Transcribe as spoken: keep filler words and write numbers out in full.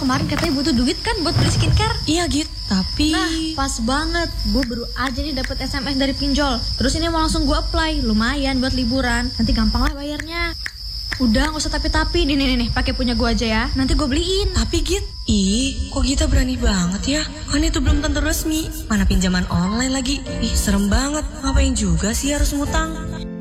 kemarin katanya butuh duit kan buat beli skincare. Iya Git, tapi... Nah, pas banget. Gue baru aja nih dapet S M S dari pinjol. Terus ini mau langsung gue apply. Lumayan buat liburan. Nanti gampang lah bayarnya. Udah, gak usah tapi-tapi. Nih, nih, nih, pakai punya gue aja ya. Nanti gue beliin. Tapi Git, ih, kok kita berani banget ya? Kan itu belum tentu resmi. Mana pinjaman online lagi. Ih, serem banget. Ngapain juga sih harus ngutang?